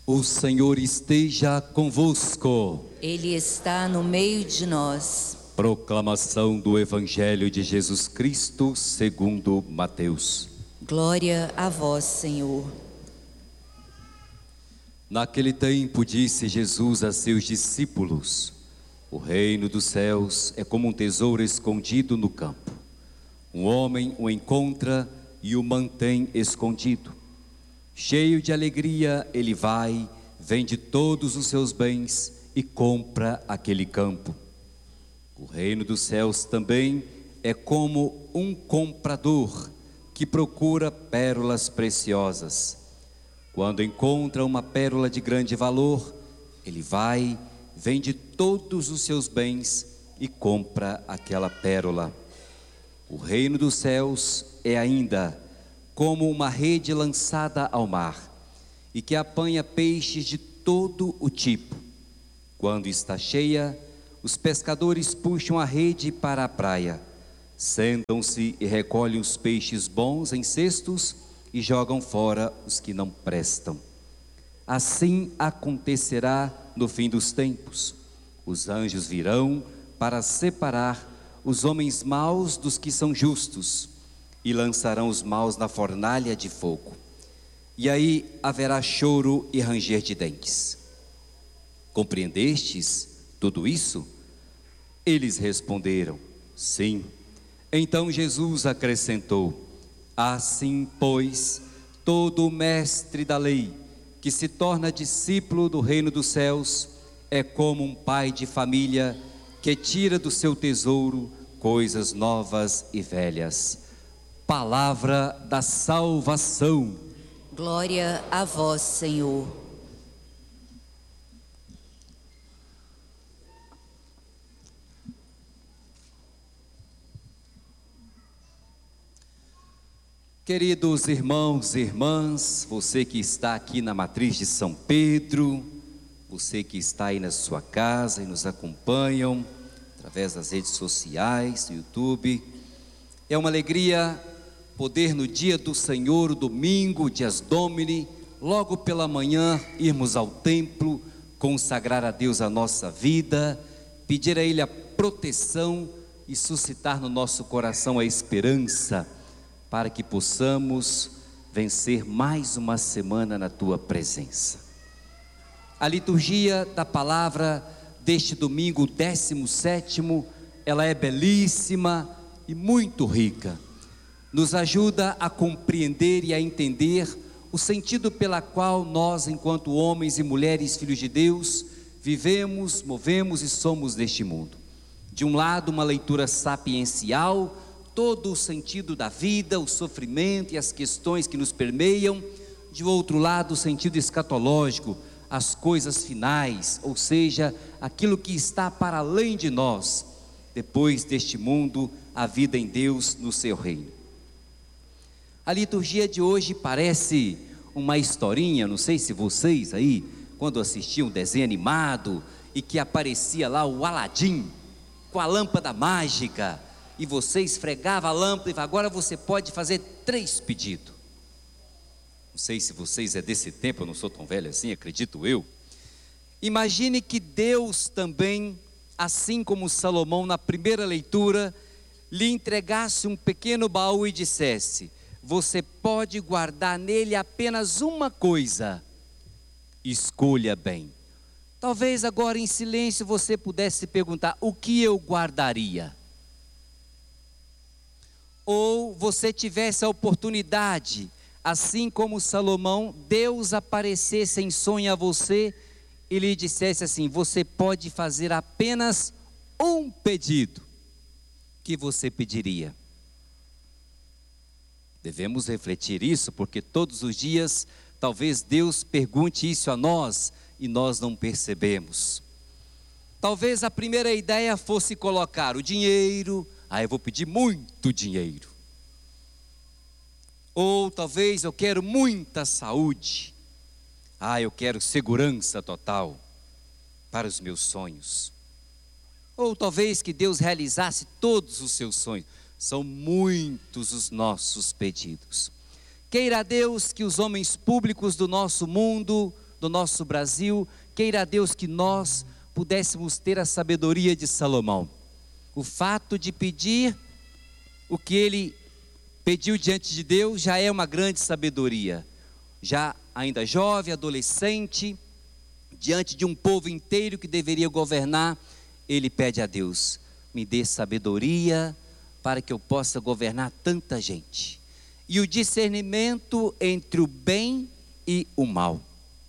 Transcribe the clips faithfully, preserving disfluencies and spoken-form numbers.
O Senhor esteja convosco. Ele está no meio de nós. Proclamação do Evangelho de Jesus Cristo segundo Mateus. Glória a vós, Senhor. Naquele tempo disse Jesus a seus discípulos: o reino dos céus é como um tesouro escondido no campo. Um homem o encontra e o mantém escondido. Cheio de alegria, ele vai, vende todos os seus bens e compra aquele campo. O reino dos céus também é como um comprador que procura pérolas preciosas. Quando encontra uma pérola de grande valor, ele vai, vende todos os seus bens e compra aquela pérola. O reino dos céus é ainda como uma rede lançada ao mar, e que apanha peixes de todo o tipo. Quando está cheia, os pescadores puxam a rede para a praia, sentam-se e recolhem os peixes bons em cestos e jogam fora os que não prestam. Assim acontecerá no fim dos tempos. Os anjos virão para separar os homens maus dos que são justos, e lançarão os maus na fornalha de fogo. E aí haverá choro e ranger de dentes. Compreendestes tudo isso? Eles responderam: sim. Então Jesus acrescentou: assim, pois, todo mestre da lei que se torna discípulo do reino dos céus é como um pai de família que tira do seu tesouro coisas novas e velhas. Palavra da salvação. Glória a vós, Senhor. Queridos irmãos e irmãs, você que está aqui na Matriz de São Pedro, você que está aí na sua casa e nos acompanham através das redes sociais, do YouTube, é uma alegria poder no dia do Senhor, domingo, dias Domini, logo pela manhã, irmos ao templo, consagrar a Deus a nossa vida, pedir a Ele a proteção e suscitar no nosso coração a esperança, para que possamos vencer mais uma semana na Tua presença. A liturgia da palavra deste domingo, décimo sétimo, ela é belíssima e muito rica. Nos ajuda a compreender e a entender o sentido pela qual nós, enquanto homens e mulheres, filhos de Deus, vivemos, movemos e somos neste mundo. De um lado, uma leitura sapiencial, todo o sentido da vida, o sofrimento e as questões que nos permeiam. De outro lado, o sentido escatológico, as coisas finais, ou seja, aquilo que está para além de nós, depois deste mundo, a vida em Deus no seu reino. A liturgia de hoje parece uma historinha, não sei se vocês aí, quando assistiam um desenho animado e que aparecia lá o Aladim com a lâmpada mágica, e você esfregava a lâmpada e agora você pode fazer três pedidos. Não sei se vocês é desse tempo, eu não sou tão velho assim, acredito eu. Imagine que Deus também, assim como Salomão na primeira leitura, lhe entregasse um pequeno baú e dissesse: você pode guardar nele apenas uma coisa, escolha bem. Talvez agora em silêncio você pudesse perguntar: o que eu guardaria? Ou você tivesse a oportunidade, assim como Salomão, Deus aparecesse em sonho a você e lhe dissesse assim: você pode fazer apenas um pedido, que você pediria? Devemos refletir isso, porque todos os dias talvez Deus pergunte isso a nós e nós não percebemos. Talvez a primeira ideia fosse colocar o dinheiro. Ah, eu vou pedir muito dinheiro. Ou talvez eu quero muita saúde. Ah, eu quero segurança total para os meus sonhos. Ou talvez que Deus realizasse todos os seus sonhos. São muitos os nossos pedidos. Queira Deus que os homens públicos do nosso mundo do nosso Brasil, queira Deus que nós pudéssemos ter a sabedoria de Salomão. O fato de pedir o que ele pediu diante de Deus já é uma grande sabedoria. Já ainda jovem, adolescente, diante de um povo inteiro que deveria governar, ele pede a Deus: me dê sabedoria para que eu possa governar tanta gente. E o discernimento entre o bem e o mal.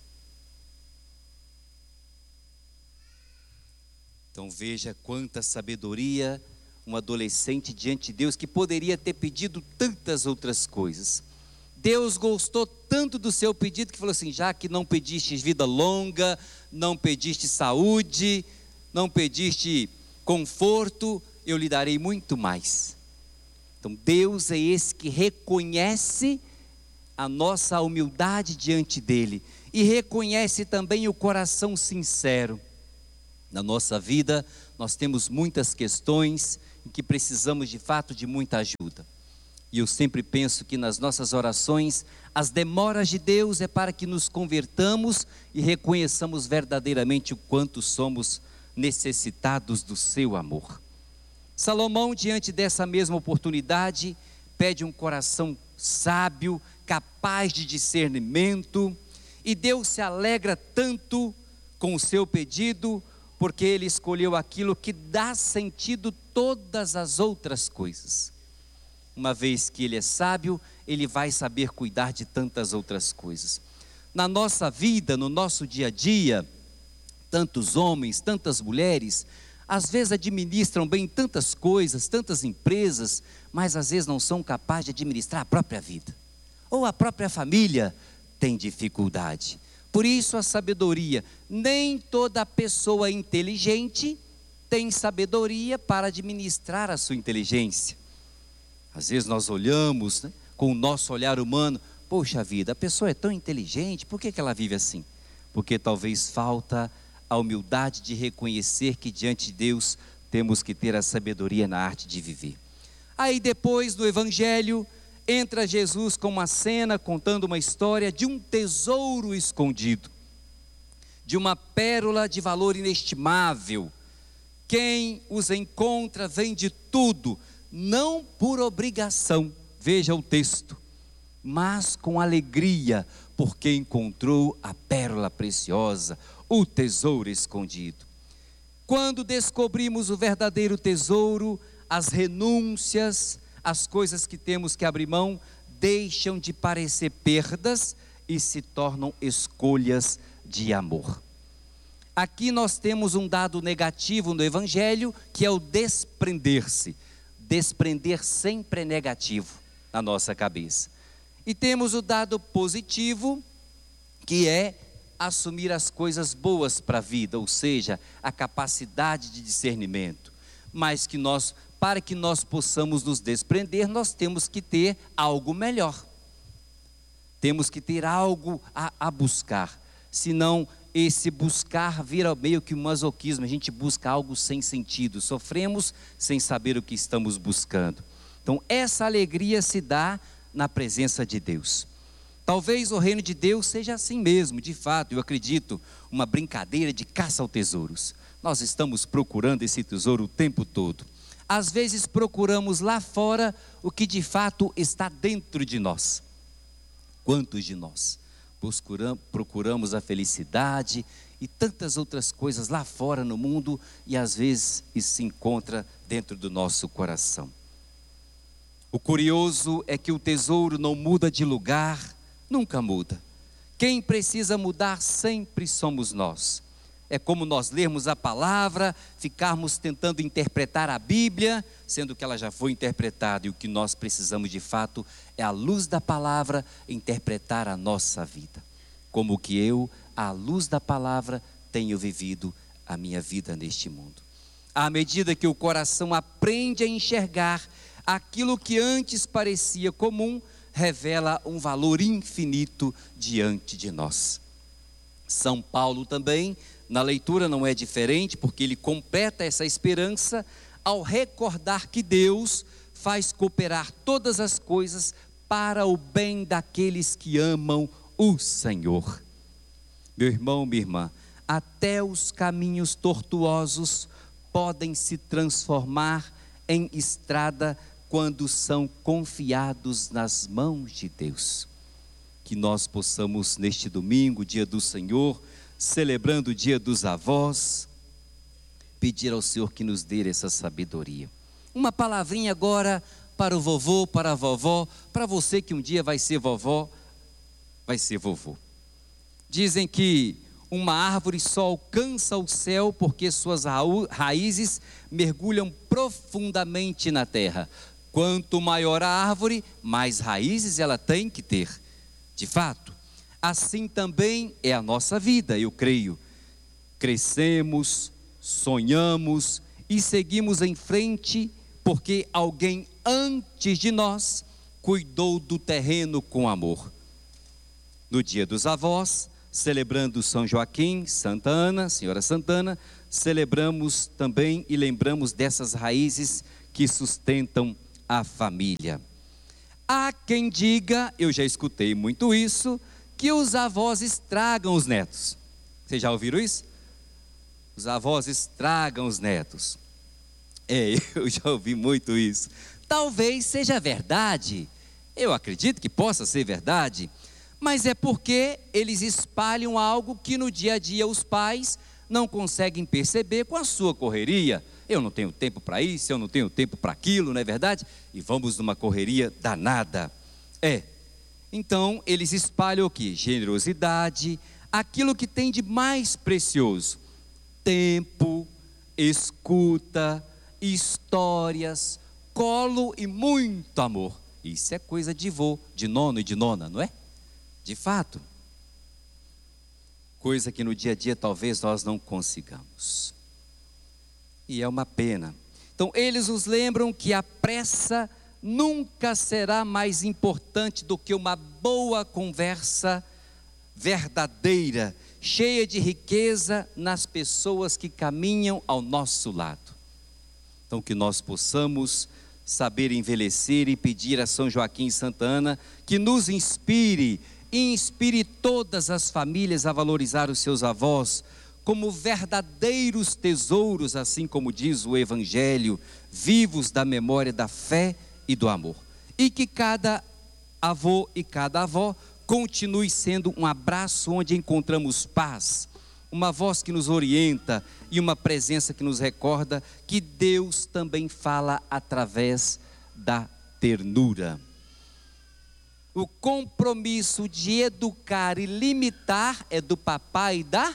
Então veja quanta sabedoria um adolescente diante de Deus, que poderia ter pedido tantas outras coisas. Deus gostou tanto do seu pedido que falou assim: já que não pediste vida longa, não pediste saúde, não pediste conforto, eu lhe darei muito mais. Então Deus é esse que reconhece a nossa humildade diante dele e reconhece também o coração sincero. Na nossa vida nós temos muitas questões em que precisamos de fato de muita ajuda. E eu sempre penso que nas nossas orações, as demoras de Deus é para que nos convertamos e reconheçamos verdadeiramente o quanto somos necessitados do seu amor. Salomão, diante dessa mesma oportunidade, pede um coração sábio, capaz de discernimento, e Deus se alegra tanto com o seu pedido, porque ele escolheu aquilo que dá sentido a todas as outras coisas. Uma vez que ele é sábio, ele vai saber cuidar de tantas outras coisas. Na nossa vida, no nosso dia a dia, tantos homens, tantas mulheres, às vezes administram bem tantas coisas, tantas empresas, mas às vezes não são capazes de administrar a própria vida. Ou a própria família tem dificuldade. Por isso a sabedoria, nem toda pessoa inteligente tem sabedoria para administrar a sua inteligência. Às vezes nós olhamos, né, com o nosso olhar humano, poxa vida, a pessoa é tão inteligente, por que que ela vive assim? Porque talvez falta a humildade de reconhecer que diante de Deus temos que ter a sabedoria na arte de viver. Aí depois do Evangelho, entra Jesus com uma cena contando uma história de um tesouro escondido, de uma pérola de valor inestimável. Quem os encontra vende tudo, não por obrigação, veja o texto, mas com alegria, porque encontrou a pérola preciosa, o tesouro escondido. Quando descobrimos o verdadeiro tesouro, as renúncias, as coisas que temos que abrir mão, deixam de parecer perdas e se tornam escolhas de amor. Aqui nós temos um dado negativo no Evangelho, que é o desprender-se. Desprender sempre é negativo na nossa cabeça. E temos o dado positivo, que é assumir as coisas boas para a vida, ou seja, a capacidade de discernimento. Mas que nós, para que nós possamos nos desprender, nós temos que ter algo melhor. Temos que ter algo a, a buscar. Senão esse buscar vira meio que um masoquismo, a gente busca algo sem sentido, sofremos sem saber o que estamos buscando. Então essa alegria se dá na presença de Deus. Talvez o reino de Deus seja assim mesmo, de fato, eu acredito, uma brincadeira de caça ao tesouros. Nós estamos procurando esse tesouro o tempo todo. Às vezes procuramos lá fora o que de fato está dentro de nós. Quantos de nós procuramos a felicidade e tantas outras coisas lá fora no mundo, e às vezes isso se encontra dentro do nosso coração. O curioso é que o tesouro não muda de lugar, nunca muda. Quem precisa mudar sempre somos nós. É como nós lermos a palavra, ficarmos tentando interpretar a Bíblia, sendo que ela já foi interpretada, e o que nós precisamos de fato é a luz da palavra interpretar a nossa vida. Como que eu, à luz da palavra, tenho vivido a minha vida neste mundo. À medida que o coração aprende a enxergar aquilo que antes parecia comum, revela um valor infinito diante de nós. São Paulo também, na leitura não é diferente, porque ele completa essa esperança ao recordar que Deus faz cooperar todas as coisas para o bem daqueles que amam o Senhor. Meu irmão, minha irmã, até os caminhos tortuosos podem se transformar em estrada quando são confiados nas mãos de Deus. Que nós possamos neste domingo, dia do Senhor, celebrando o dia dos avós, pedir ao Senhor que nos dê essa sabedoria. Uma palavrinha agora para o vovô, para a vovó, para você que um dia vai ser vovó, vai ser vovô. Dizem que uma árvore só alcança o céu porque suas raízes mergulham profundamente na terra. Quanto maior a árvore, mais raízes ela tem que ter. De fato, assim também é a nossa vida, eu creio. Crescemos, sonhamos e seguimos em frente porque alguém antes de nós cuidou do terreno com amor. No dia dos avós, celebrando São Joaquim, Santa Ana, Senhora Santana, celebramos também e lembramos dessas raízes que sustentam a família. Há quem diga, eu já escutei muito isso, que os avós estragam os netos. Vocês já ouviram isso? Os avós estragam os netos. É, eu já ouvi muito isso. Talvez seja verdade, eu acredito que possa ser verdade, mas é porque eles espalham algo que no dia a dia os pais não conseguem perceber com a sua correria. Eu não tenho tempo para isso, eu não tenho tempo para aquilo, não é verdade? E vamos numa correria danada. É, então eles espalham o quê? Generosidade, aquilo que tem de mais precioso. Tempo, escuta, histórias, colo e muito amor. Isso é coisa de vô, de nono e de nona, não é? De fato, coisa que no dia a dia talvez nós não consigamos. E é uma pena. Então eles nos lembram que a pressa nunca será mais importante do que uma boa conversa verdadeira, cheia de riqueza nas pessoas que caminham ao nosso lado. Então que nós possamos saber envelhecer e pedir a São Joaquim e Santa Ana que nos inspire e inspire todas as famílias a valorizar os seus avós como verdadeiros tesouros, assim como diz o Evangelho, vivos da memória da fé e do amor. E que cada avô e cada avó continue sendo um abraço onde encontramos paz, uma voz que nos orienta e uma presença que nos recorda que Deus também fala através da ternura. O compromisso de educar e limitar é do papai e da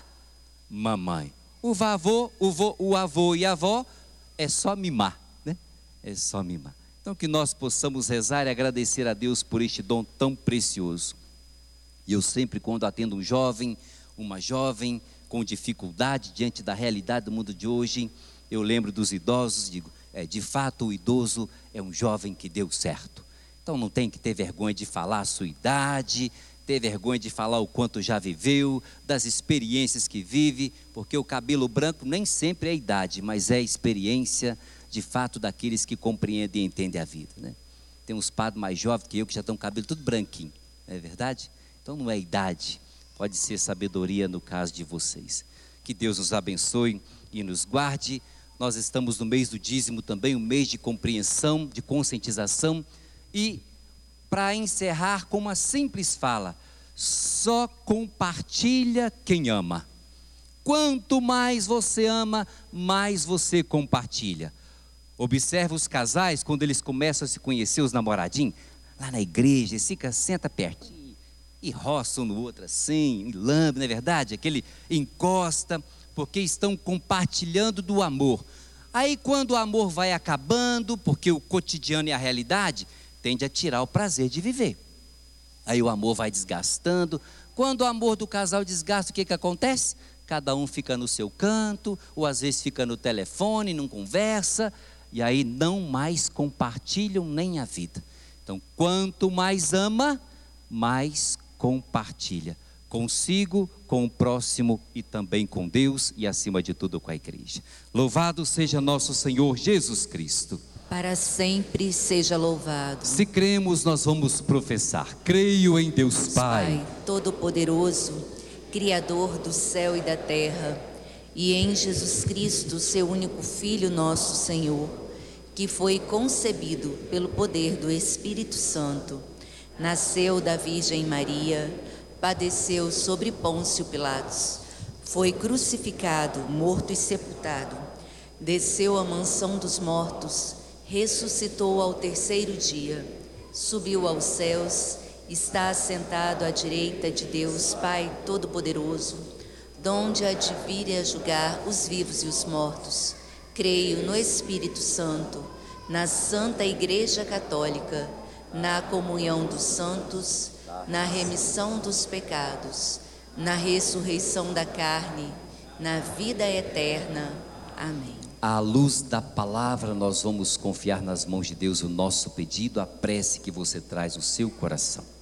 mamãe. O vavô, o, vô, o avô e a avó é só mimar, né? É só mimar. Então que nós possamos rezar e agradecer a Deus por este dom tão precioso. E eu sempre, quando atendo um jovem, uma jovem com dificuldade diante da realidade do mundo de hoje, eu lembro dos idosos, digo, é, de fato o idoso é um jovem que deu certo. Então não tem que ter vergonha de falar a sua idade, ter vergonha de falar o quanto já viveu, das experiências que vive, porque o cabelo branco nem sempre é idade, mas é experiência de fato daqueles que compreendem e entendem a vida, né? Tem uns padres mais jovens que eu que já estão com o cabelo tudo branquinho, não é verdade? Então não é idade, pode ser sabedoria no caso de vocês. Que Deus nos abençoe e nos guarde. Nós estamos no mês do dízimo também, um mês de compreensão, de conscientização. E para encerrar com uma simples fala, só compartilha quem ama. Quanto mais você ama, mais você compartilha. Observa os casais quando eles começam a se conhecer, os namoradinhos, lá na igreja, eles ficam, senta pertinho e roçam no outro assim, e lambe, não é verdade? Aquele encosta, porque estão compartilhando do amor. Aí quando o amor vai acabando, porque o cotidiano é a realidade, tende a tirar o prazer de viver. Aí o amor vai desgastando. Quando o amor do casal desgasta, o que que acontece? Cada um fica no seu canto, ou às vezes fica no telefone, não conversa, e aí não mais compartilham nem a vida. Então, quanto mais ama, mais compartilha. Consigo, com o próximo e também com Deus e acima de tudo com a igreja. Louvado seja nosso Senhor Jesus Cristo. Para sempre seja louvado. Se cremos, nós vamos professar. Creio em Deus Pai, Pai Todo-Poderoso, Criador do céu e da terra, e em Jesus Cristo, seu único Filho, nosso Senhor, que foi concebido pelo poder do Espírito Santo, nasceu da Virgem Maria, padeceu sobre Pôncio Pilatos, foi crucificado, morto e sepultado, desceu à mansão dos mortos, ressuscitou ao terceiro dia, subiu aos céus, está assentado à direita de Deus Pai Todo-Poderoso, donde há de vir a julgar os vivos e os mortos. Creio no Espírito Santo, na Santa Igreja Católica, na comunhão dos santos, na remissão dos pecados, na ressurreição da carne, na vida eterna. Amém. À luz da palavra, nós vamos confiar nas mãos de Deus o nosso pedido, a prece que você traz no seu coração.